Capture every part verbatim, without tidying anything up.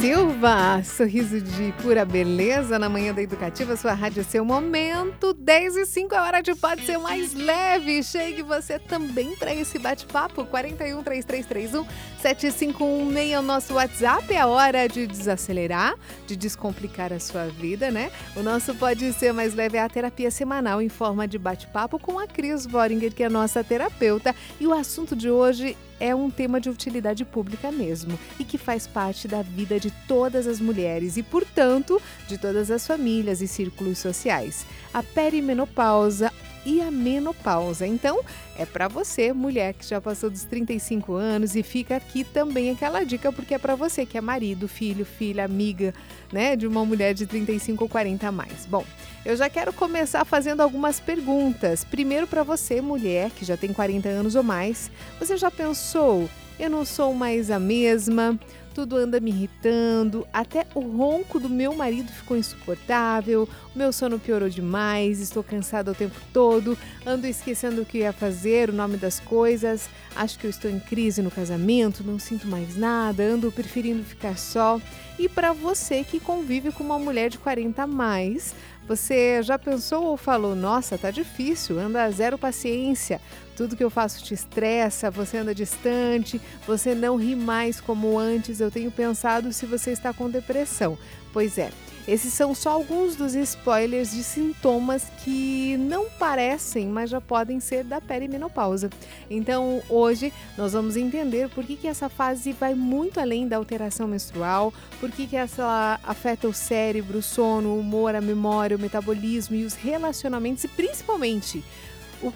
Silva, sorriso de pura beleza na manhã da Educativa, sua rádio é seu momento. dez e cinco é hora de Pode Ser Mais Leve. Chegue você também para esse bate-papo. quatro um, três três três um, sete cinco um seis é o nosso WhatsApp. É hora de desacelerar, de descomplicar a sua vida, né? O nosso Pode Ser Mais Leve é a terapia semanal em forma de bate-papo com a Cris Voringer, que é a nossa terapeuta. E o assunto de hoje é um tema de utilidade pública mesmo e que faz parte da vida de todas as mulheres e, portanto, de todas as famílias e círculos sociais. A perimenopausa e a menopausa. Então, é para você, mulher que já passou dos trinta e cinco anos, e fica aqui também aquela dica, porque é para você que é marido, filho, filha, amiga, né, de uma mulher de trinta e cinco ou quarenta a mais. Bom, eu já quero começar fazendo algumas perguntas. Primeiro, para você, mulher que já tem quarenta anos ou mais, você já pensou, eu não sou mais a mesma, tudo anda me irritando, até o ronco do meu marido ficou insuportável, o meu sono piorou demais, estou cansada o tempo todo, ando esquecendo o que ia fazer, o nome das coisas, acho que eu estou em crise no casamento, não sinto mais nada, ando preferindo ficar só. E para você que convive com uma mulher de quarenta a mais, você já pensou ou falou, nossa, tá difícil, anda zero paciência, tudo que eu faço te estressa, você anda distante, você não ri mais como antes, eu tenho pensado se você está com depressão. Pois é, esses são só alguns dos spoilers de sintomas que não parecem, mas já podem ser da perimenopausa. Então, hoje nós vamos entender por que que essa fase vai muito além da alteração menstrual, por que que essa afeta o cérebro, o sono, o humor, a memória, o metabolismo e os relacionamentos e principalmente o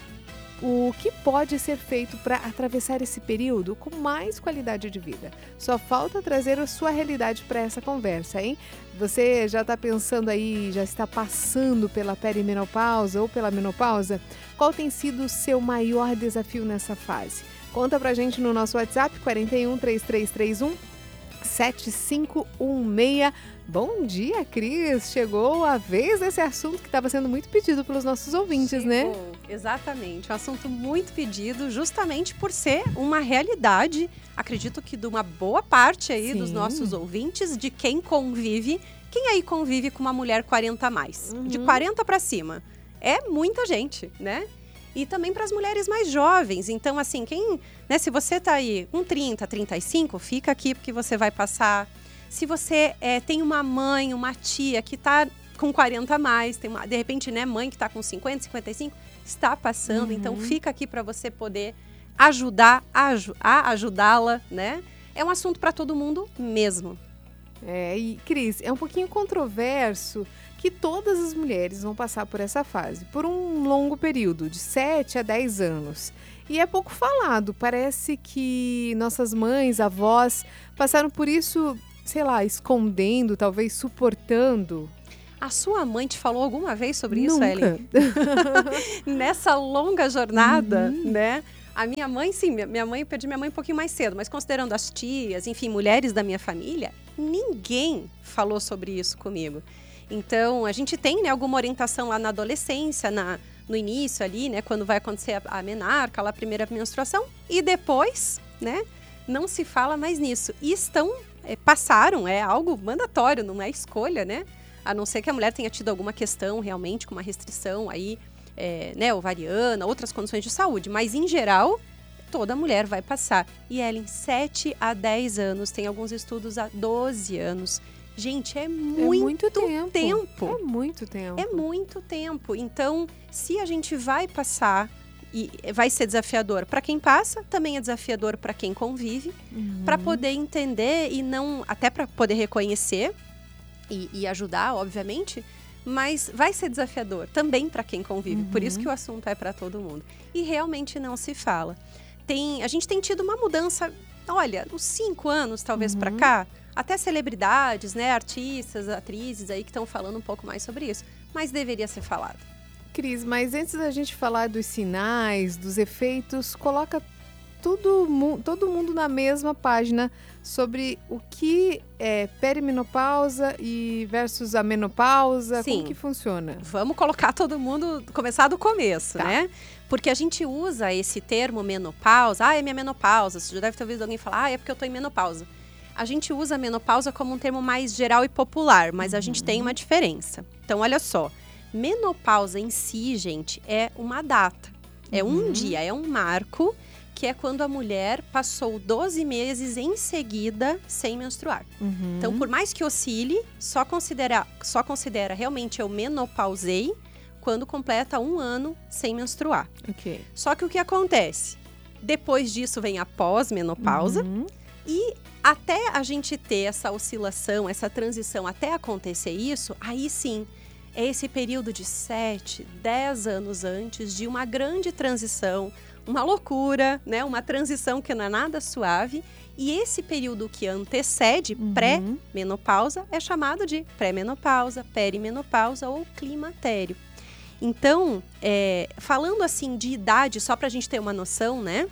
O que pode ser feito para atravessar esse período com mais qualidade de vida? Só falta trazer a sua realidade para essa conversa, hein? Você já está pensando aí, já está passando pela perimenopausa ou pela menopausa? Qual tem sido o seu maior desafio nessa fase? Conta pra gente no nosso WhatsApp, quatro um, três três três um, sete cinco um seis. Bom dia, Cris! Chegou a vez desse assunto que estava sendo muito pedido pelos nossos ouvintes, Chegou, né? Exatamente, um assunto muito pedido justamente por ser uma realidade, acredito que de uma boa parte aí Sim. dos nossos ouvintes, de quem convive, quem aí convive com uma mulher quarenta a mais, uhum. de quarenta para cima, é muita gente, né? E também para as mulheres mais jovens. Então, assim, quem, né, se você tá aí com trinta, trinta e cinco, fica aqui porque você vai passar. Se você é, tem uma mãe, uma tia que tá com quarenta a mais, tem uma, de repente, né, mãe que tá com cinquenta, cinquenta e cinco, está passando. Uhum. Então, fica aqui para você poder ajudar a, a ajudá-la, né? É um assunto para todo mundo mesmo. É, e Cris, é um pouquinho controverso que todas as mulheres vão passar por essa fase, por um longo período, de sete a dez anos. E é pouco falado, parece que nossas mães, avós, passaram por isso, sei lá, escondendo, talvez suportando. A sua mãe te falou alguma vez sobre isso, Nunca. Ellen? Nessa longa jornada, uhum. né? A minha mãe, sim, minha mãe, eu perdi minha mãe um pouquinho mais cedo, mas considerando as tias, enfim, mulheres da minha família, ninguém falou sobre isso comigo. Então, a gente tem, né, alguma orientação lá na adolescência, na, no início ali, né, quando vai acontecer a, a menarca, lá a primeira menstruação, e depois, né, não se fala mais nisso. E estão, é, passaram, é algo mandatório, não é escolha, né? A não ser que a mulher tenha tido alguma questão realmente com uma restrição aí, é, né, ovariana, outras condições de saúde, mas em geral, toda mulher vai passar. E Ellen, sete a dez anos, tem alguns estudos há doze anos. Gente, é muito, é muito tempo. tempo. É muito tempo. É muito tempo. Então, se a gente vai passar, e vai ser desafiador para quem passa, também é desafiador para quem convive, uhum. para poder entender e não, até para poder reconhecer e, e ajudar, obviamente, mas vai ser desafiador também para quem convive. Uhum. Por isso que o assunto é para todo mundo. E realmente não se fala. Tem, a gente tem tido uma mudança, olha, uns cinco anos talvez uhum. para cá, até celebridades, né, artistas, atrizes aí que estão falando um pouco mais sobre isso. Mas deveria ser falado. Cris, mas antes da gente falar dos sinais, dos efeitos, coloca tudo, todo mundo na mesma página sobre o que é perimenopausa e versus a menopausa, Sim. como que funciona? Vamos colocar todo mundo, começar do começo, tá. né? Porque a gente usa esse termo menopausa, ah, é minha menopausa, você já deve ter ouvido alguém falar, ah, é porque eu tô em menopausa. A gente usa a menopausa como um termo mais geral e popular, mas a Uhum. gente tem uma diferença. Então, olha só, menopausa em si, gente, é uma data. É um Uhum. dia, é um marco, que é quando a mulher passou doze meses em seguida sem menstruar. Uhum. Então, por mais que oscile, só considera, só considera realmente eu menopausei quando completa um ano sem menstruar. Ok. Só que o que acontece? Depois disso vem a pós-menopausa. Uhum. E até a gente ter essa oscilação, essa transição, até acontecer isso, aí sim, é esse período de sete, dez anos antes de uma grande transição, uma loucura, né? Uma transição que não é nada suave. E esse período que antecede Uhum. pré-menopausa é chamado de pré-menopausa, perimenopausa ou climatério. Então, é, falando assim de idade, só para a gente ter uma noção, né?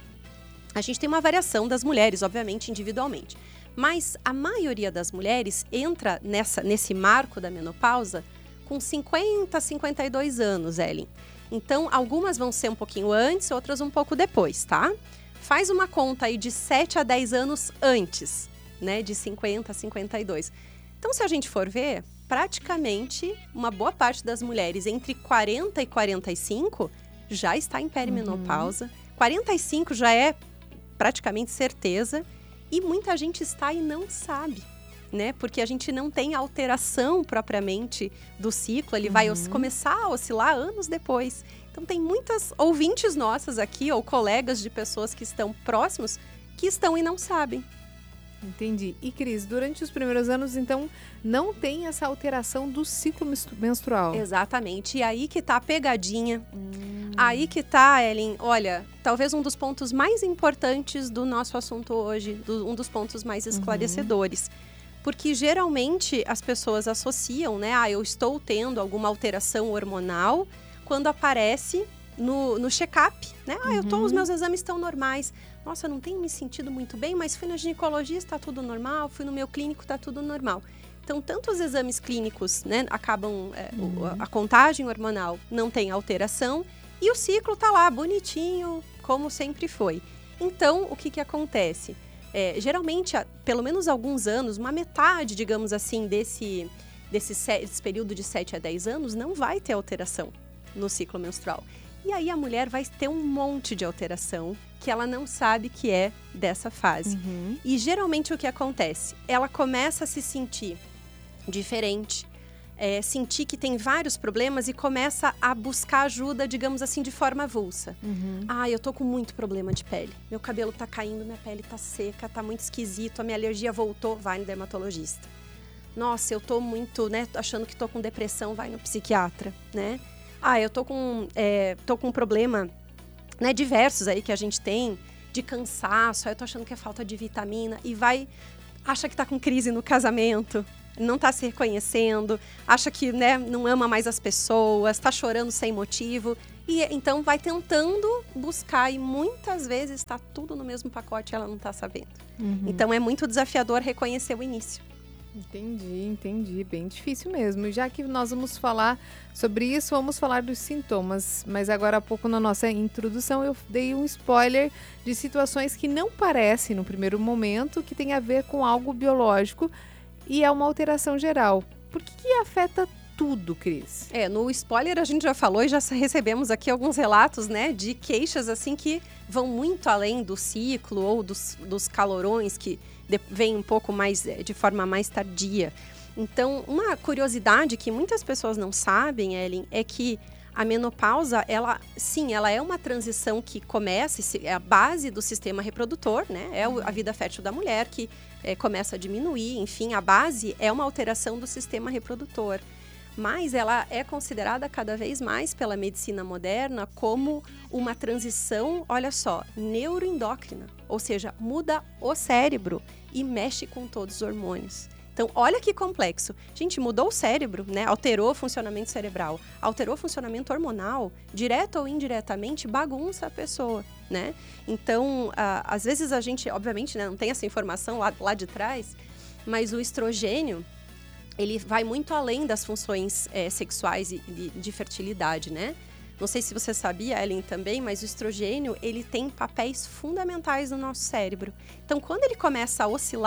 A gente tem uma variação das mulheres, obviamente, individualmente. Mas a maioria das mulheres entra nessa, nesse marco da menopausa com cinquenta, cinquenta e dois anos, Ellen. Então, algumas vão ser um pouquinho antes, outras um pouco depois, tá? Faz uma conta aí de sete a dez anos antes, né? De cinquenta a cinquenta e dois. Então, se a gente for ver, praticamente uma boa parte das mulheres entre quarenta e quarenta e cinco já está em perimenopausa. Uhum. quarenta e cinco já é praticamente certeza, e muita gente está e não sabe, né? Porque a gente não tem alteração propriamente do ciclo, ele uhum. vai começar a oscilar anos depois. Então tem muitas ouvintes nossas aqui, ou colegas de pessoas que estão próximos, que estão e não sabem. Entendi. E Cris, durante os primeiros anos, então, não tem essa alteração do ciclo menstrual? Exatamente. E aí que tá a pegadinha. Hum. Aí que tá, Ellen, olha, talvez um dos pontos mais importantes do nosso assunto hoje, do, um dos pontos mais esclarecedores. Uhum. Porque geralmente as pessoas associam, né? Ah, eu estou tendo alguma alteração hormonal quando aparece no, no check-up, né? Ah, eu tô, Uhum. os meus exames estão normais. Nossa, eu não tenho me sentido muito bem, mas fui na ginecologista, tá tudo normal, fui no meu clínico, tá tudo normal. Então, tanto os exames clínicos, né, acabam, é, uhum. a, a contagem hormonal não tem alteração e o ciclo tá lá, bonitinho, como sempre foi. Então, o que que acontece? É, geralmente, há, pelo menos alguns anos, uma metade, digamos assim, desse, desse, desse período de sete a dez anos, não vai ter alteração no ciclo menstrual. E aí a mulher vai ter um monte de alteração que ela não sabe que é dessa fase. Uhum. E geralmente o que acontece? Ela começa a se sentir diferente, é, sentir que tem vários problemas e começa a buscar ajuda, digamos assim, de forma avulsa. Uhum. Ah, eu tô com muito problema de pele. Meu cabelo tá caindo, minha pele tá seca, tá muito esquisito, a minha alergia voltou, vai no dermatologista. Nossa, eu tô muito, né, achando que tô com depressão, vai no psiquiatra, né? Ah, eu tô com, é, tô com um problema, né, diversos aí que a gente tem, de cansaço, aí eu tô achando que é falta de vitamina, e vai, acha que tá com crise no casamento, não tá se reconhecendo, acha que, né, não ama mais as pessoas, tá chorando sem motivo, e então vai tentando buscar, e muitas vezes tá tudo no mesmo pacote e ela não tá sabendo. Uhum. Então é muito desafiador reconhecer o início. Entendi, entendi. Bem difícil mesmo. E já que nós vamos falar sobre isso, vamos falar dos sintomas. Mas agora há pouco na nossa introdução eu dei um spoiler de situações que não parecem no primeiro momento que tem a ver com algo biológico e é uma alteração geral. Por que que afeta tudo, Cris? É, no spoiler a gente já falou e já recebemos aqui alguns relatos, né, de queixas assim que vão muito além do ciclo ou dos, dos calorões que vem um pouco mais, de forma mais tardia. Então, uma curiosidade que muitas pessoas não sabem, Ellen, é que a menopausa, ela, sim, ela é uma transição que começa, é a base do sistema reprodutor, né? É a vida fértil da mulher que é, começa a diminuir, enfim, a base é uma alteração do sistema reprodutor. Mas ela é considerada cada vez mais pela medicina moderna como uma transição, olha só, neuroendócrina, ou seja, muda o cérebro e mexe com todos os hormônios. Então, olha que complexo. Gente, mudou o cérebro, né? Alterou o funcionamento cerebral, alterou o funcionamento hormonal, direto ou indiretamente, bagunça a pessoa, né? Então, ah, às vezes a gente, obviamente, né, não tem essa informação lá, lá de trás, mas o estrogênio, ele vai muito além das funções é, sexuais e de, de fertilidade, né? Não sei se você sabia, Ellen, também, mas o estrogênio, ele tem papéis fundamentais no nosso cérebro. Então, quando ele começa a oscilar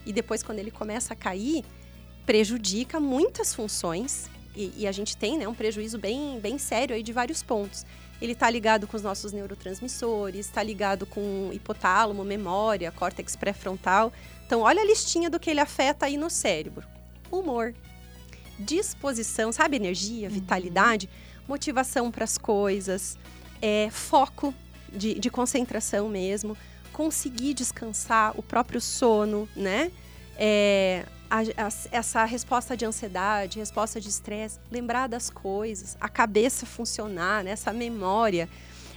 e depois quando ele começa a cair, prejudica muitas funções e, e a gente tem, né, um prejuízo bem, bem sério aí de vários pontos. Ele está ligado com os nossos neurotransmissores, está ligado com hipotálamo, memória, córtex pré-frontal. Então, olha a listinha do que ele afeta aí no cérebro. Humor, disposição, sabe, energia, vitalidade, motivação para as coisas, é, foco de, de concentração mesmo, conseguir descansar, o próprio sono, né? É, a, a, essa resposta de ansiedade, resposta de estresse, lembrar das coisas, a cabeça funcionar, né? Essa memória.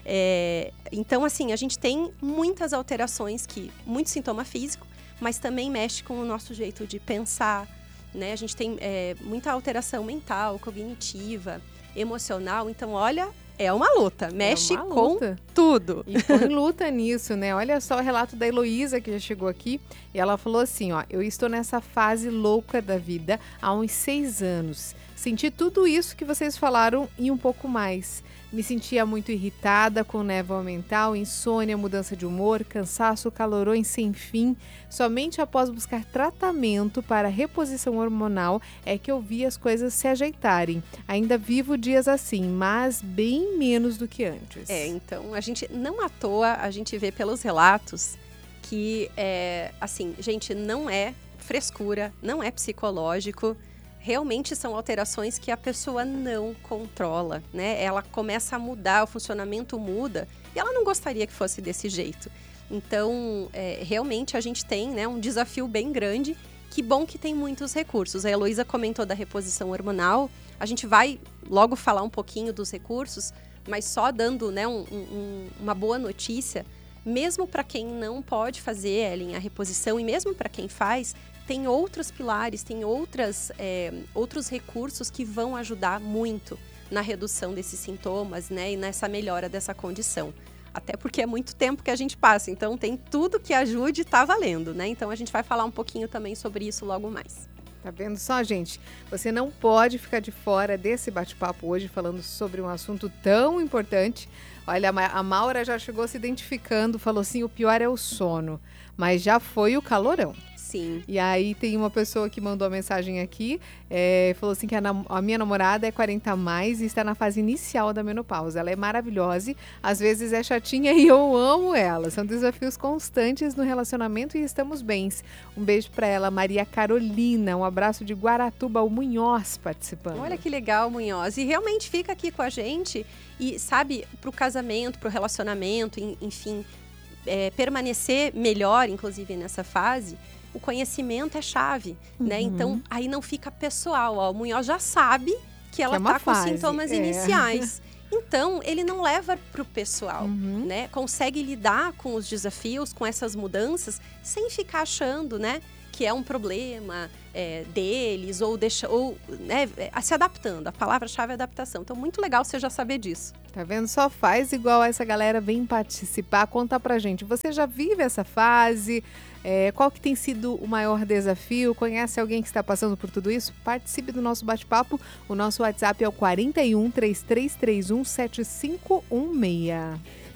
É, então, assim, a gente tem muitas alterações que, muito sintoma físico, mas também mexe com o nosso jeito de pensar, né? A gente tem é, muita alteração mental, cognitiva, emocional. Então, olha, é uma luta. Mexe é uma luta. com tudo. E põe luta nisso, né? Olha só o relato da Heloísa, que já chegou aqui. E ela falou assim, ó. Eu estou nessa fase louca da vida há uns seis anos. Senti tudo isso que vocês falaram e um pouco mais. Me sentia muito irritada, com névoa mental, insônia, mudança de humor, cansaço, calorões sem fim. Somente após buscar tratamento para reposição hormonal é que eu vi as coisas se ajeitarem. Ainda vivo dias assim, mas bem menos do que antes. É, então, a gente, não à toa, a gente vê pelos relatos que, é, assim, gente, não é frescura, não é psicológico. Realmente são alterações que a pessoa não controla, né? Ela começa a mudar, o funcionamento muda e ela não gostaria que fosse desse jeito. Então, é, realmente a gente tem, né, um desafio bem grande. Que bom que tem muitos recursos. A Heloísa comentou da reposição hormonal. A gente vai logo falar um pouquinho dos recursos, mas só dando, né, um, um, uma boa notícia. Mesmo para quem não pode fazer, Ellen, a reposição, e mesmo para quem faz, tem outros pilares, tem outras, é, outros recursos que vão ajudar muito na redução desses sintomas, né, e nessa melhora dessa condição. Até porque é muito tempo que a gente passa, então tem tudo que ajude, tá valendo, né? Então a gente vai falar um pouquinho também sobre isso logo mais. Tá vendo só, gente? Você não pode ficar de fora desse bate-papo hoje falando sobre um assunto tão importante. Olha, a Maura já chegou se identificando, falou assim, o pior é o sono, mas já foi o calorão. Sim. E aí tem uma pessoa que mandou a mensagem aqui, é, falou assim que a, nam- a minha namorada é quarenta a mais e está na fase inicial da menopausa. Ela é maravilhosa, às vezes é chatinha e eu amo ela. São desafios constantes no relacionamento e estamos bens. Um beijo para ela, Maria Carolina. Um abraço de Guaratuba, o Munhoz participando. Olha que legal, Munhoz. E realmente fica aqui com a gente e, sabe, para o casamento, para o relacionamento, enfim, é, permanecer melhor, inclusive, nessa fase, o conhecimento é chave, uhum. né? Então, aí não fica pessoal. Ó, o Munhoz já sabe que ela está é com sintomas é. iniciais. Então, ele não leva para o pessoal, uhum. né? Consegue lidar com os desafios, com essas mudanças, sem ficar achando, né, que é um problema é, deles, ou, deixa, ou né, se adaptando. A palavra-chave é adaptação. Então, muito legal você já saber disso. Tá vendo? Só faz igual essa galera, vem participar, conta pra gente. Você já vive essa fase? É, qual que tem sido o maior desafio? Conhece alguém que está passando por tudo isso? Participe do nosso bate-papo. O nosso WhatsApp é o quarenta e um, trinta e três trinta e um, setenta e cinco dezesseis.